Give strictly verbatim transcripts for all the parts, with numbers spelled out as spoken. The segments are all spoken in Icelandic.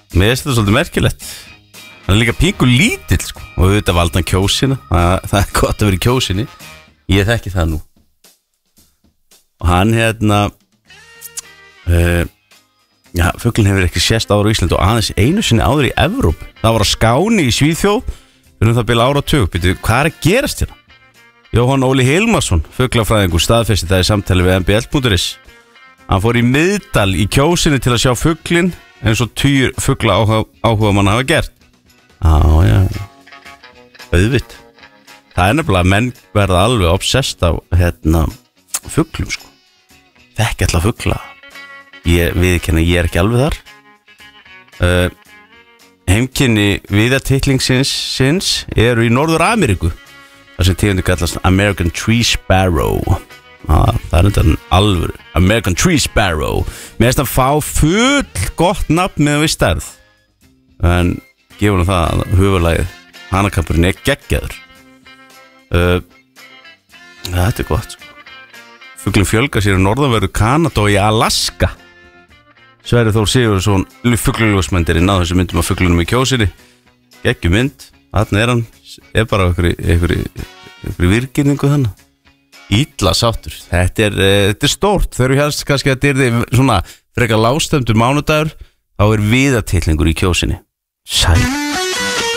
Mér finnst þetta svolítið merkilegt. Hann er líka píku lítill sko. Og auðvitað valdi hann kjósina. Það, það er gott að vera í kjósinni. Ég þekki það nú. Og hann hérna uh, Já, fuglinn hefur ekki sést áður á Íslandi og aðeins einu sinni áður í Evrópu. Það var á Skáni í Svíþjóð fyrir um það bila áratug. Býtu, hvað er að gerast hérna? Jóhann Óli Hilmarsson, fuglafræðingur, staðfesti það í samtali við M B L punktur is. Hann fór í Miðdal í Kjósinni til að sjá fuglinn eins og tugir fugla áhuga, áhuga mann hafa gert. Já, já. Auðvitt. Það er nefnilega að menn verða alveg obsessed af hérna fuglum sko. Þekki alltaf fugla. Ég viðurkenni, ég er ekki alveg þar. Uh, heimkynni viðartitlingsins eru í Norður-Ameríku. Það sem tegundir kallast American Tree Sparrow. Ah, það er þetta alvöru. American Tree Sparrow. Mér finnst að fá full gott nafn með við stærð. En gefur hann það að höfuðlagið hanakampurinn er geggjaður. Uh, þetta er gott sko. Fuglinn fjölgar sér í norðanverðu Kanada og í Alaska. Sverrir Þór Sigurðsson, fugluljósmyndir í náðu þessu myndum af fuglinum í Kjósinni. Geggjum mynd, þarna er hann, er bara einhverju virkirningu þannig. Ítla sáttur, þetta er, þetta er stórt. Þegar við helst kannski að þetta er svona frekar lágstemdur mánudagur, þá er viðartitlingur í Kjósinni. Sæl.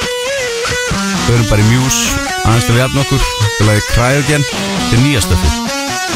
Við erum bara í Muse, aðeins til við jafn okkur, til að Cry Again, til nýja stöfið.